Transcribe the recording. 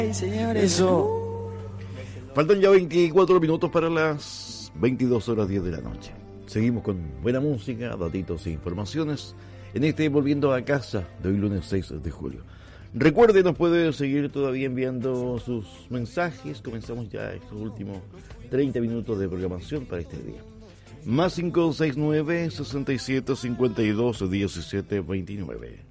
Eso. Faltan ya 24 minutos para las 22:10 de la noche. Seguimos con buena música, datitos e informaciones en este Volviendo a Casa de hoy lunes 6 de julio. Recuerde, nos puede seguir todavía enviando sus mensajes. Comenzamos ya estos últimos 30 minutos de programación para este día. Más 569 67 52 17 29.